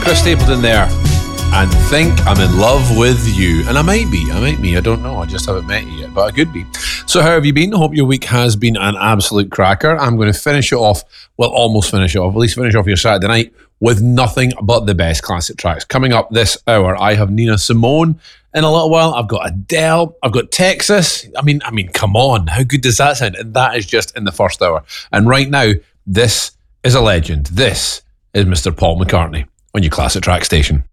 Chris Stapleton there. And think I'm in love with you. And I might be. I don't know. I just haven't met you yet, but I could be. So how have you been? I hope your week has been an absolute cracker. I'm going to finish it off, well, almost finish it off, at least finish off your Saturday night with nothing but the best classic tracks. Coming up this hour, I have Nina Simone. In a little while, I've got Adele. I've got Texas. I mean, come on. How good does that sound? And that is just in the first hour. And right now, this is a legend. This is Mr. Paul McCartney on your classic track station.